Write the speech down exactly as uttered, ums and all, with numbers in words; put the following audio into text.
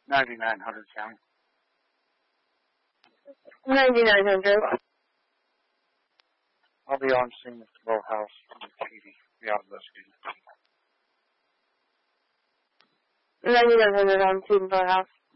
ninety-nine hundred County. ninety-nine hundred. I'll be on scene at the boathouse in Katy. Be out investigating. ninety-nine hundred on scene boathouse.